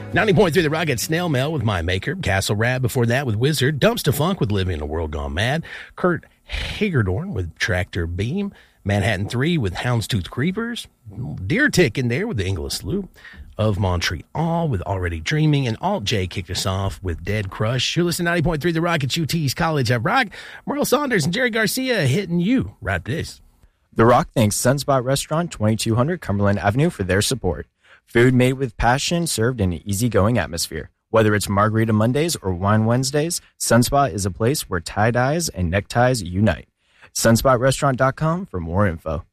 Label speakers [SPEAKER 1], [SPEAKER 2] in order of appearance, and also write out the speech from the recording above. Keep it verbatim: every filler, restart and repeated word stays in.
[SPEAKER 1] ninety point three The Rocket, Snail Mail with My Maker, Castle Rat before that with Wizard, Dumpsta Funk with Living in a World Gone Mad, Kurt Hagerdorn with Tractor Beam, Manhattan three with Houndstooth Creepers, Deer Tick in there with the English Loop of Montreal with Already Dreaming, and Alt J kicked us off with Dead Crush. You're listening to ninety point three The Rocket, U T's College of Rock. Merle Saunders and Jerry Garcia hitting you right this.
[SPEAKER 2] The Rock thanks Sunspot Restaurant, twenty-two hundred Cumberland Avenue for their support. Food made with passion, served in an easygoing atmosphere. Whether it's Margarita Mondays or Wine Wednesdays, Sunspot is a place where tie-dyes and neckties unite. sunspot restaurant dot com for more info.